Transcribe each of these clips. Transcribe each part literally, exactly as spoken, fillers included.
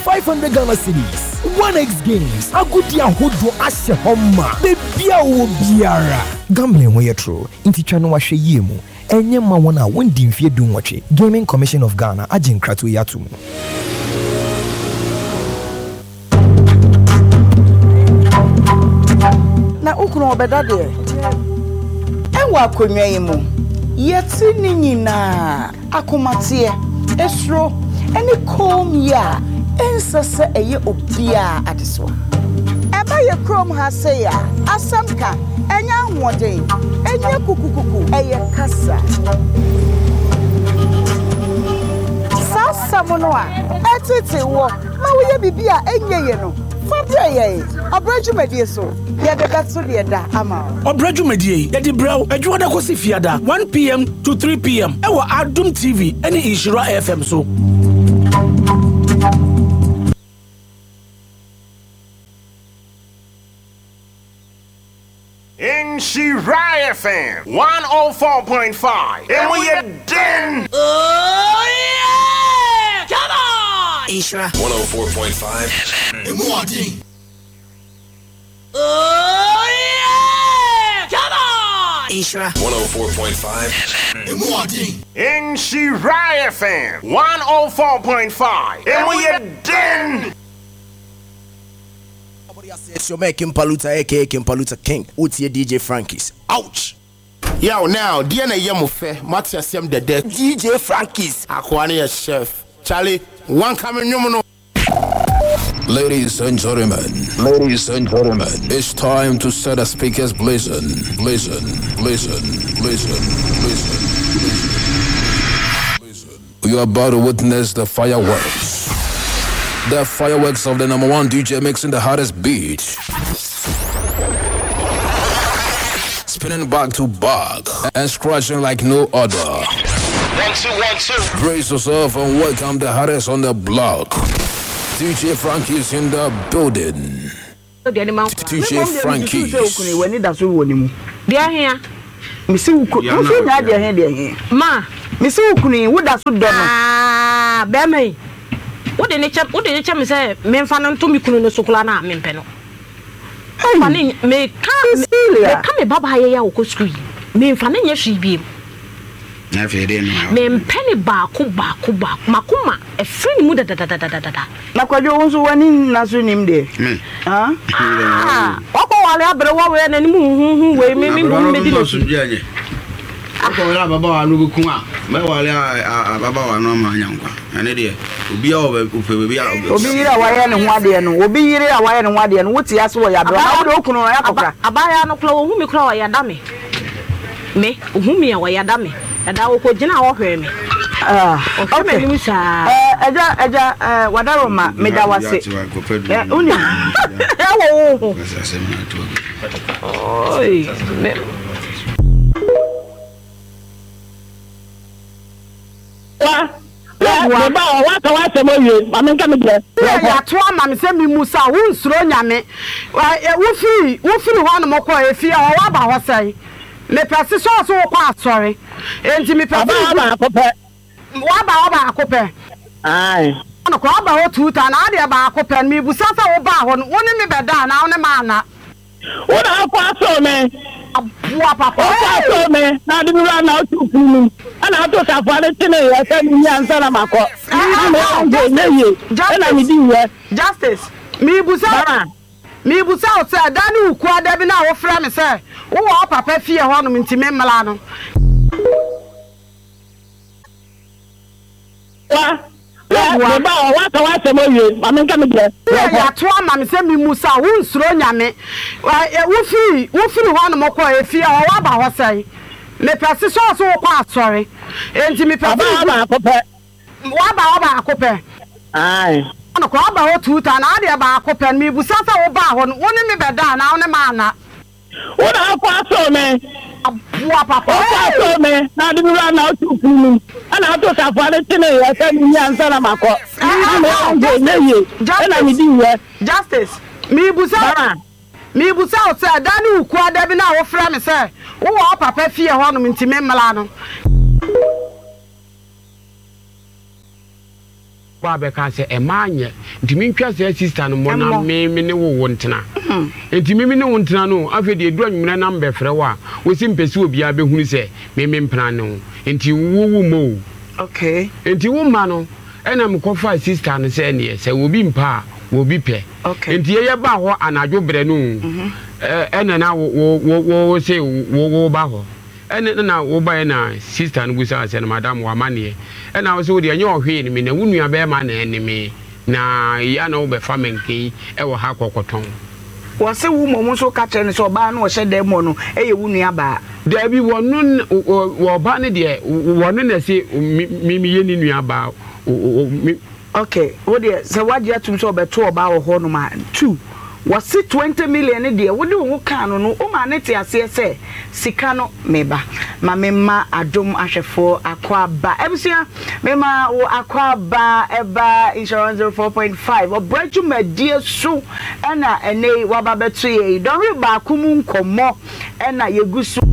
five hundred Ghana cedis. one X games. Agudia hodo ashe homa. Bebia wo biara. Gambling wey true. Inti chano wa hwe yemu. Enye ma wona wondi mfie du nwotwe. Gaming Commission of Ghana agin krato yatum. Na ukunu obeda de. Enwa akonwa yimu. Yeti ni nyina akomatie esro eni kom ya ensese eye obia adeso. Eba ye krom ha se ya asamka enya ahoden enya kukukuku eye kasa. Sasa mono a etete wo ma wo ye bibia enye ye no fabia ye obrajumedie so ye de betso de da ama obrajumedie ye di braw adwoda kosi fiada one p m to three p m ewa Adum T V ene Ishira F M so. Ishira F M one oh four point five and we are done. Oh yeah, come on. Ishira one oh four point five and more ding. Oh yeah, come on. Ishira one oh four point five and more ding. Ishira F M one oh four point five and we are done. It's your man Kimpaluta, aka Kimpaluta King. What's your D J Frankie's? Ouch! Yo, now, Diana Yamufe, Matia Sem the Dead. D J Frankie's. Aquania Chef. Charlie, one coming numero. Ladies and gentlemen, ladies and gentlemen, it's time to set the speakers blazing, blazing, blazing, blazing, blazing, blazing. You are about to witness the fireworks. The fireworks of the number one D J mixing the hottest beat. Spinning back to back and scratching like no other. One, two, one, two. Brace yourself and welcome the hottest on the block. D J Frankie's in the building. D J Frankie's. Dia here. Misi uku. Misi na dia here dia here. Ma, misi ukuni wuda so do no. Ah, be me. Wo de ne chem, wo de ne chem say me mfa no to mi kunu no sokula na me mpe no. Fa ne me ka me ka me baba ye ya wo ko school. Me mfa ne nya hwi biem. Na fe de no. Me mpe ne ba ko ba ko ba makoma e free ni mu da da da da da da. Na kwadwo wo so wani na so nim de. Ha? Ah. Oko wale abre wo we na ni mu hu hu we me me me di no so. Ako wala baba wa no ku a me wale baba wa no ma nyankwa ane de obi a ofe obi a obi yire a waye ne ho ade no obi yire a waye ne ho ade no wotia so ya do na wo de okunu ya kokra abaya no klo wo hu mi kra wa ya da me me hu mi ya wa ya da me da wo ko gina wo hwe me ah okay me musa eh eja eja eh wadaroma me da wase eh uni eh wo oi me wa wa ba wa ka wa se mo ye ma me nka me je ya to ama me se mi musa wo nsuro nyame wo fi wo fi ho no mo ko e fi a wa ba ho sai me pese so so wo kwa asori enti me pese ba ba akopɛ wa ba wa ba akopɛ ai no ko ba ho tuta na ade ba akopɛ me busa sa wo ba ho no wo ni me beda na wo ni ma na wo na kwa so me abua papa o me na de mi ra na o tu funu ana to ta fa le tene ya se mi ansa na makọ me na ye na mi di ye justice mi busa mi busa o se da ni uku ada bi na wo fra me se wo wo papa fie ho no nti me mla no wa wa ba wa ka wa se mo ye ma me nka me je ya to ama me se mi musa wo nsuro nyame wo fi wo fi ho no mo ko e fi a wa ba ho sai me pese so so wo kwa asori enti me pese ba ba akopɛ wa ba wa ba akopɛ ai no ko ba ho tuta na ade ba akopɛ me busa sa wo ba ho no wo ni me beda na wo ni ma na wo na kwa so me abua papa o so me na de mi ra na o tu funu ana to ta fa le tene ya se mi ansa na makọ na ye na mi di ye justice mi busa mi busa o se da ni uku ada bi na wo fra me se wo wo papa fie ho no nti me mla no wa be ka se e ma anye ntimi ntwa se sister no mo na me me ne wo ntena ntimi me ne wo ntena no afi de edu anwumre na mbe frɛ wa wo si mpesi obi a be hunu se me me mpena no nti wo wo mo okay nti wo ma no ena me kofa sister no se ne se wo bi mpa wo bi pɛ nti ye ba ho anadwo bre no eh ena na wo wo wo se wo wo ba ho ena na wo ba na sister no busa se na madam wa mane ena wo se wo de enye ohwe ni me na wunu aba ma na ene me na ya na wo be fa menki e wo ha kokoton wo se wo mo so ka kire ne so ba na wo hye dem no e ye wunu aba da bi wonu wo ba ne de wonu na se mi mi ye ni nua ba okay wo de se waje atum so obeto oba wo ho no ma two was twenty million ne de wo de wo ka no no o ma ne te ase se sika no meba ma mema adom ahwefo akwaba ebsia mema wo akwaba eba insurance zero four point five obraju madie so na ene waba beto ye don re ba kumu nkomo na yegusu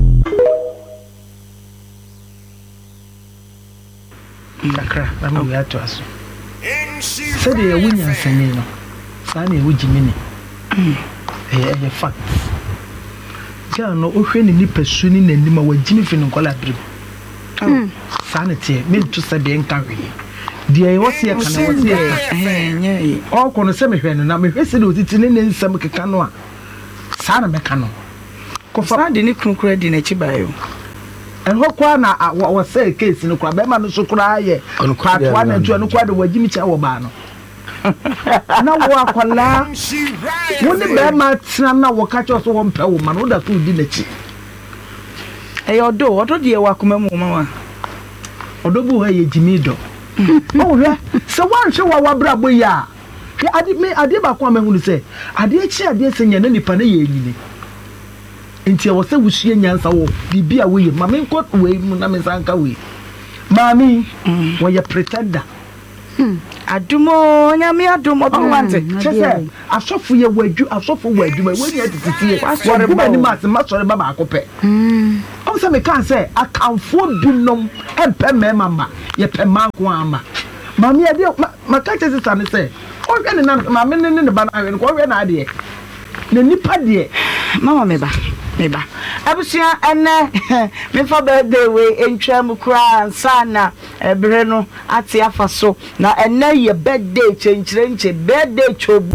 kakra na me ya to aso se de wunya nsani no sa na ewu jimini eh eh fact ja no ohwe ni nipasu ni nanim a wajimi fi nkola brim sa na tie me to se be nkawe dia e wose e kana wose eh nye o ko no se me hwe no na me hwe se de otiti ne nsam keka no a sa na me ka no ko fa de ni kunkura di na chi bayo enho kwa na wo say case no kwa be ma no so kura ye kwa to na tu no kwa de wajimi cha wo ba no na wo akwala wo ne be ma tena na wo ka cho so wo mpa wo ma no da so di na chi e odo odo de wa kuma mu ma wa odo bu ha ye jimi do o hwe se wan hwe wa wabrabo ya ke ade me ade ba kwa ma hunu se ade chi ade senya na nipa na ye nyine nti wo se wusie nyansa wo bibia wo ye mame nko we mu na me sanka we mami wo ye pretender adumo nyame adumo ba wante chese asofu ye wadu asofu wadu we we ye tititie wo ba ni mas ma sore ba ba akopɛ mm o se me kan se akanfo binom empe mema ma ye pe manko ama mami ade maka chese sane se o hwe ne na mami ne ne ba na hwe ko hwe na ade na nipa de mama me ba me ba abusia ene me for birthday we entwa mu kra sana ebre no ate afa so na ene ye birthday chenchire nche birthday chobu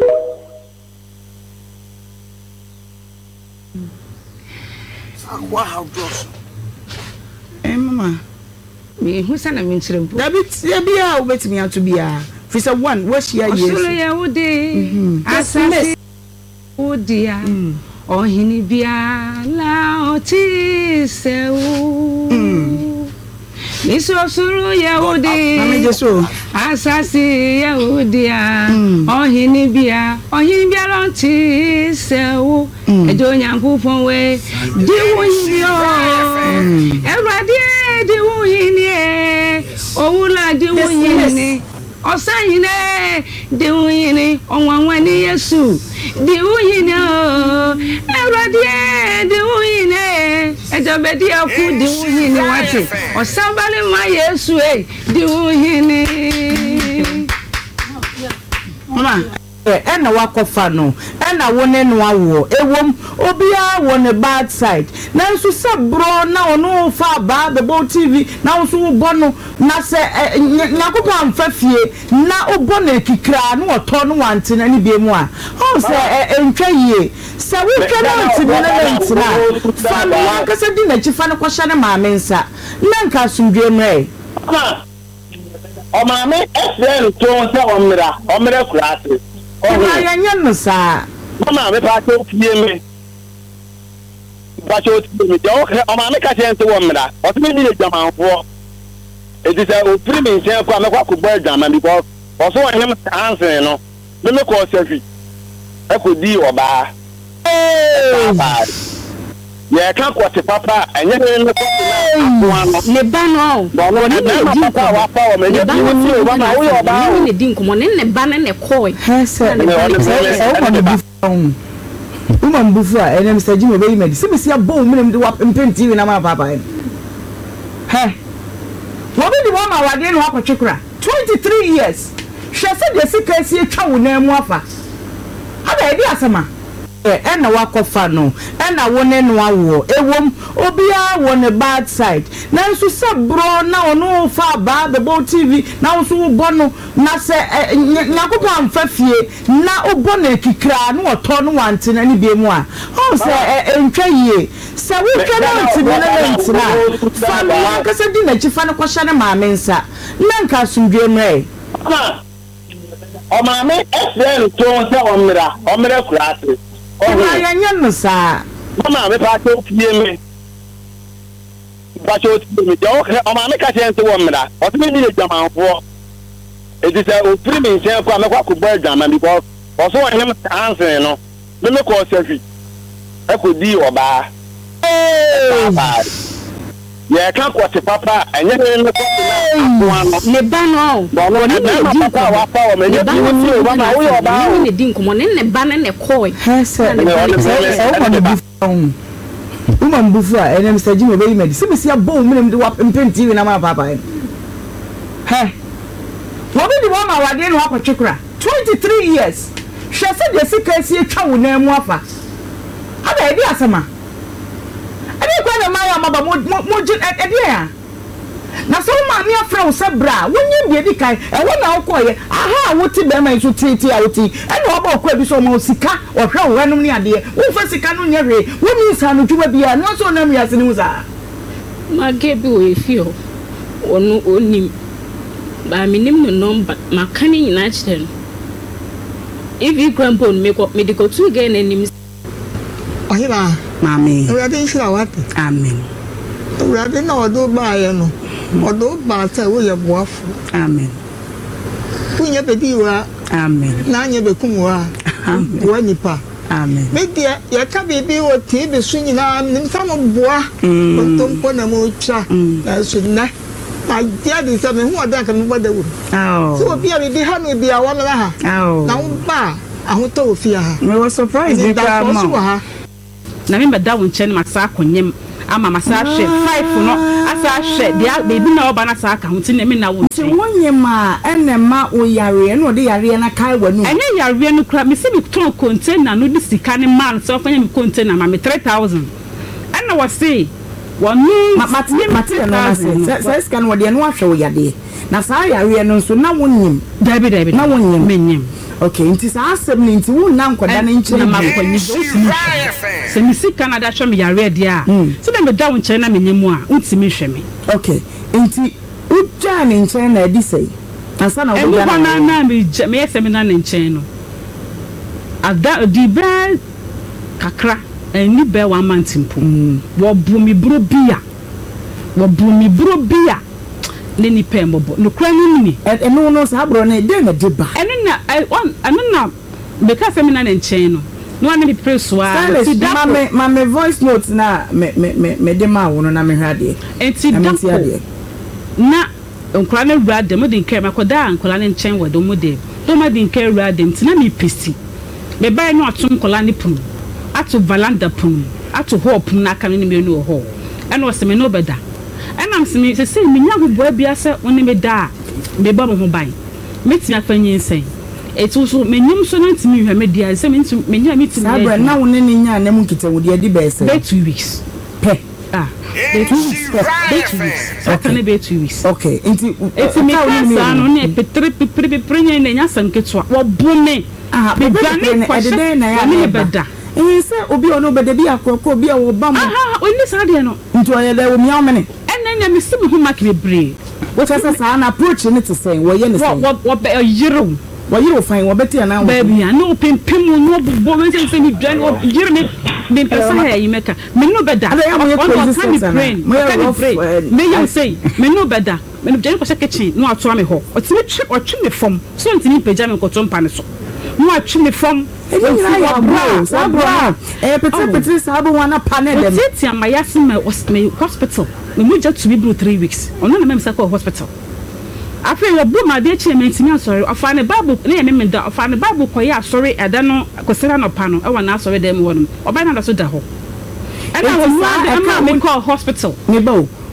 akwa how dos eh mama me hu sana me nchire mpo da bit ya bia obetimi ato bia fi say one wo share yes osolo ye wode asase wodia ohini bia la oti sewu isosuru yahudi asasi yahudia ohini bia ohini bia la oti sewu ejo nyankufon we diwu yini o ewrade diwu yini e owula diwu yini osayine diwu yini onwanwani yesu diwu yini o ewrade diwu yini ejabedi aku diwu yini wati osambale ma yesu e diwu yini mama ena wakofa no ena wone no awo ewom obia wone bad side na nso se bro na ono fa ba bebo tv na nso wo bono na se nyakopa amfafie na obono ekikra no oto no wante na ni biemu a o se entwa yie se wo twa na ntimi na ntina fa no akasa di na chifa no kwhya ne maame nsa na nka sundwe mre o maame esre to se omra omra kurase Oma yanyan sa. Mama me pa to pie me. Pa to pie me. O ma me ka chente wo mra. O se me ni jamanfo. E di say o pri me nchen kwa me kwa ko boy jama because o so him answer no. Me me ko selfie. E ko di oba. Eh. Ye ka ko te papa enye me me ko na ne ba no o ne di papa wa pa o me ye di ni o ba na wo yo ba ne di nkomo ne ne ba ne ne koi hese ne o ko bi fon uma mbufu a ene mr jimmy be yimedi se bisi abo mu ne wa mpenti na ma papa he wo bi di wo ma wade no akotwekura twenty-three years hwɛ sɛ deɛ sika si atwa wo nan mu afa ada edi asɛma ɛna wakɔfa no ɛna wo ne no awo ewom obia wo ne bad side nanso sɛ bro na ɔno fa ba the bold T V na wo so wo bɔ no na sɛ nyakopɔ amfa fie na obɔ na kikra no ɔtɔ no wante na ne bi mu a ɔn sɛ ɛntwa yie sɛ wo twa na nti na na nti na fa no ankasa di na chifa no kɔhyɛ ne maame nsa na nka asomdwe mrɛ ɔmaame ɛfrɛ no to sɛ ɔmmra ɔmmra kurase ɔma yɛnyɛ no saa mama me pa to fie me pa to fie me de ɔma me ka kyɛn sɛ wɔ mmra ɔtumi ni adwamanfoɔ edi sɛ ofiri me nkyɛn kɔ a mɛkɔ akɔbɔ adwaman because ɔso wɔ hɛm ansen no me me kɔ ɔsɛfi ɛkɔdi ɔbaa yɛ ka kɔte papa ɛnyɛ ne ne kɔ ne ba no wɔn ne di papa wa pa wɔn ne di ni o mama wo yɛ ɔbaa ne di nkɔmɔ ne ne ba ne ne kɔɛ sɛ woman bufu a ɛnam sɛ gyime bɛyi mɛdi sɛ mesi abɔ wo menem de wampem T V na ma papa ɛ hɛ wɔbi de wɔma wadeɛ ne wakɔtwe kora twenty-three years hwɛ sɛ deɛ sika si atwa wo nan mu afa ada ɛdi asɛma ɛdi kwa na ma ya maba mo mo gye ɛdi a na so ma me afra wo sɛ bra wonye bia di kai ɛwɔ na wokɔye aha woti be ma nso titi a woti ɛna wo ba okɔ bi so ma sika ɔhwɛ wo hanom ne ade wo fa sika no nyɛ hwe woni nsa no dwuma bia no so na me ase ne musa ma ge bi wo efio onu onim ba minim no number ma kan nyina kyerɛ no if grandpa me ko medical two again enim ɔhira mami ewade nhira wate amen ewade na odo ba ye no odo ba sɛ wo yɛ boafo amen kunya bedi wa amen na anya bekum wa wa nipa amen media ya ka bibi wo ti be su nyina nim sa mo boa kontompo na mo twa na su na ma dia di sɛ me hu oda ka me boda wo oh so obi a bibi ha no bi a wa mala ha oh na wo ba ahoto wo fi ha me was surprised me ka ma na me beda wo nkyɛn ma sa akonyem ama masa hwe five no asa hwe dia baby na oba na sa aka ho ti na me na wo ti wonye ma ene ma o yare no de yare na kai wanu enye yare no kra me se me ton container no di sika ne man so fanya me container ma me three thousand ana wo se wonu mate mate no na se se sika no de no ahwe wo yade na sa yare no nso na wonyim dabi dabi na wonyim menyim okay nti sa asem ni nti wo na nkoda na nkyere ma kwanyi se mi sika na da hwe me yare de a se na me da wo nkyere na menyim a untimi hwe me okay nti uja ne nkyere na edi sei ansa na wo ya na na me me yese me na ne nkyere no ada di ba kakra eni be one month mpo wo bu mi bro bia wo bu mi bro bia ne ni pe mbobo no kra ni ni eno no sa bro na de na de ba eno na eno na be ka se me na ne nkyɛn no no ana bi preso a ti da me ma me voice note na me me me de ma wo no na me hwade enti da na nkra na wura dem de nkra makoda nkra ne nkyɛn wɔ do mu de do ma de nkra wura dem ti na me pesi me bai no atom nkra ne pum ato valanda pum ato hope na aka ne me no ho ɛna o se me no beda ɛna msemi se se me nya goboa bia se woni me da me ba mo ho ban meti afanyi nsen etu so menyim so na ntimi hwa me dia se me ntimi menya meti na bra na woni ni nya na mu kita wo dia di be se be two weeks pe ah be two weeks be two weeks okay be two weeks okay nti eti me ka no ne petre petre petre nya na nya san ketwa wo bu me ah be gane edede na ya me beda eh se obi ono beda bi akoko obi a wo ba mo ah oni sa de no nti o ye da wo miao mene enya me sim ho mak bebre what say say na approach ne to say wo ye ne say wo wo be yiro wo yiro fine wo beti na wo baby ya no pimpim no bo we say say me dwan wo yiro me me pesa ha yi meka me no beda wo can me brain me can me brain me you say me no beda me no dwan ko say kitchen no ato me ho o ti me twi o twi me fom so ntini pagya me ko to mpa ne so no atwi me fom e ni ya bro sa bro e pete pete sa bo wana pane dem titi amayasi me hospital me mu just to be bro three weeks ono na me msa ko hospital afi wo bu ma de che me ntimi asori afa ne bible na me me da afa ne bible ko ya asori eda no ko sera no pa no e wana asori dem wonum oba na da so da ho e na wo ma de ma me ko hospital me bo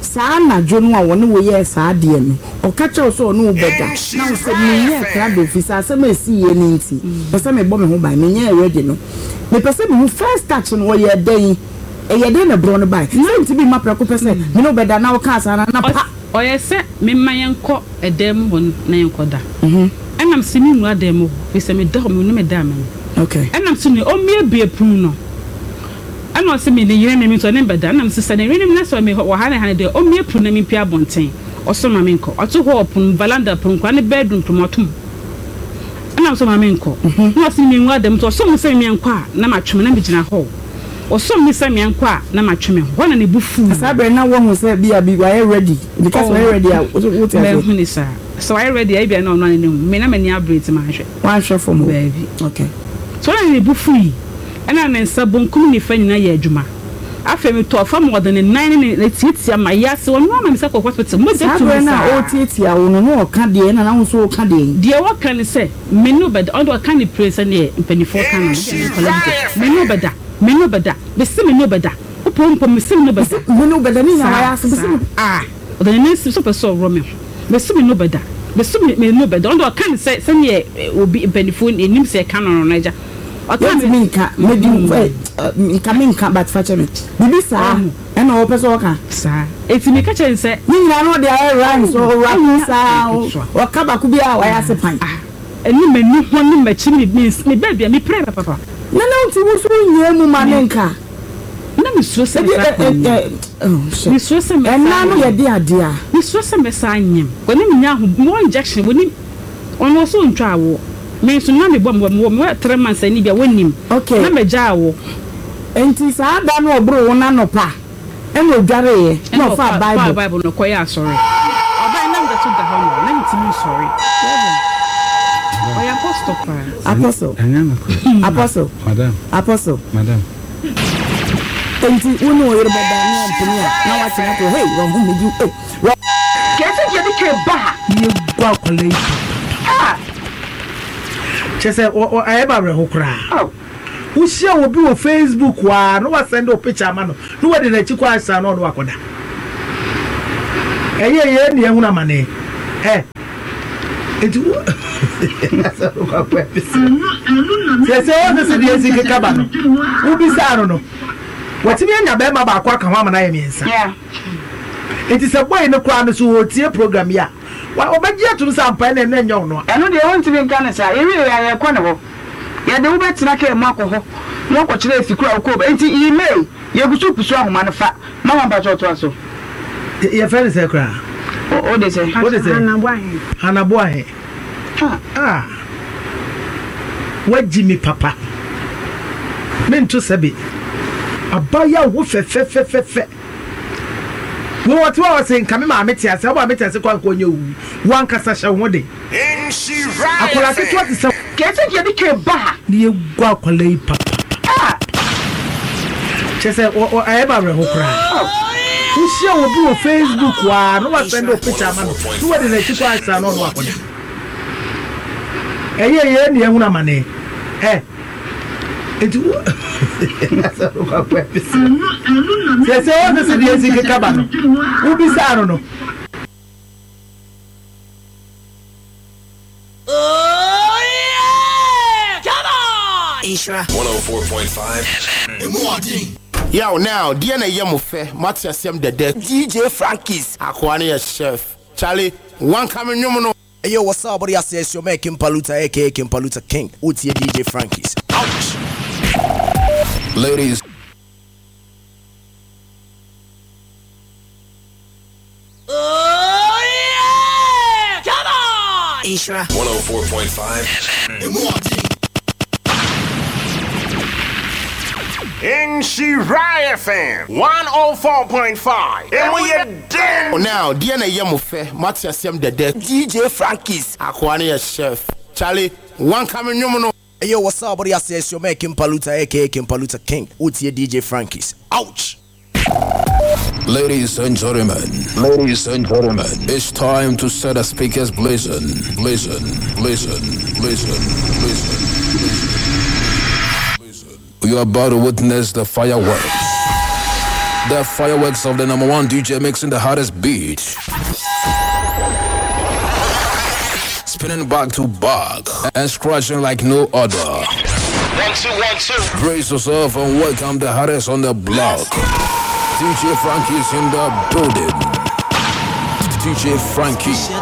saa na dwonu a woni wo ye saa de no o ka che so no beda na wo se me ye kra do fi sa se me si ye ni nti pese me bo me ho ban me ye ready no me pese me first touch no wo ye den e ye den na bro no ban na nti bi ma prako pese me no beda na wo ka sa na pa o ye se me ma ye nko edem ho na ye nko da mhm enam se mi nu adem ho fi se me da me no me da me okay enam se ni o me bie pun no ana se me ne yire me so ne beda na me se ne renim na so me wo ha ne ha ne de o me pun na me pia bonten o so ma me nko o to ho pun valanda pun kwa ne bedroom promotum ana so ma me nko na se me nwa dem to so mo se me nko a na ma twem na me gina ho o so me se me nko a na ma twem ho na ne bufu sabe na wo ho se bia bi wa ready because we ready a wo te me hu ni sa so I ready I bia na no ne me na me ni abrate ma hwe wa hwe for mo baby okay so na ne bufu yi ana ne sabon kum ni fa nyina ye adwuma afemi to fa mo de ne nine ne tietia ma yase won no ma me sako hospital mo de tu na o tietia wo no no ka de na na wo so ka de de wo ka ne se menu bed on do ka ni praise ne mpanifo ka na menu beda menu beda be se menu beda o pom pom se menu beda menu beda ni ya yase be se ah o de ne so person ro me be se menu beda be se menu beda on do ka ne se se ne obi mpanifo enim se ka no no ja otan minka medi minka minka but fache me bibi sa e na o peso ka sa eti me ka chen se ni nyina no de ayi ran so ran sa o ka ba ku bia wa ya se pan eni mani ho ni machi me me baby me pray papa na na unti wo so nye mu ma minka na me so se me so se me na no ye de ade a me so se me sa anyem woni me nya ho mo injection woni ono so ntwa wo me so na me bom bom wo three months ani bia wonim okay na me ja wo enti sa da no obro wo na no pa e no dware ye no fa bible bible no koya sorry oba na me to da ho no na ntimi sorry oya apostle apostle apostle madam apostle madam enti uno yoro bada no mpini na wa tina to hey ro hu meji eh kete je dike ba ye gba kwale ah chese o ayeba bre hokra wo sia wo bi wo Facebook wa no wa send o picture ma no no we de na chi kwa asa no no akoda eye ye ne ehuna mane eh enti asa ro kwa pese chese o de se de esi ke kaba no wo bi sa no no wati mi anya be ma ba kwa ka ho amana ye miensa yeah enti se boy ne kwa no so wo tie program ya wa obaji atum sampa na na nya no eno de won tibi nka na sa ye wi ya ye kwa ne ho ya de wo betina ka emu akọ ho no ko kire efikura ko ba enti email ye gusu pusu ahoma ne fa ma ma ba to aso ye fa ne se kra o de se o de se hanabo ahe hanabo ahe ah wajimi papa mento sabe abaya wo fe fe fe fe fe wo what was saying come ma meti ase wo meti ase kwa konye wu wan kasa hye wo de in she right akola ke to se kete ke dike ba ni egwa akola yi papa ah chese o ayeba re ho kra wo sia wo bi wo Facebook wa no wa send o picture ma no no we de na chi kwa asa no no akola eye ye ni ehuna mane eh enti asa ro kwa pese se se o se de esi ke kaba no wo bi sa no no oh yeah come on Isra one oh four point five yo now dia na ye mo fe matiasem dede D J Frankies akwa na chef Charlie one coming nyum no. Hey yo, what's up, buddy? I say it's your man Kim Paluta, aka Kim Paluta King. What's your D J Frankies? Ouch! Ladies. Oh yeah! Come on! Isra one oh four point five. In Shirai F M one oh four point five. And we are dead. Oh now, dia na ye mo fe matiasem dede D J Frankies akwa na chef Charlie one coming nyum no. Hey yo, what's up, buddy? I say it's your man Kim Paluta, aka Kim Paluta King. What's your D J Frankies? Ouch! Ladies and gentlemen, ladies and gentlemen, it's time to set the speakers blazing, blazing, blazing, blazing, blazing. You are about to witness the fireworks. The fireworks of the number one D J mixing the hottest beat. Spinning back to back and scratching like no other. One, two, one, two. Brace yourself and welcome the hottest on the block. D J Frankie's in the building. D J Frankie.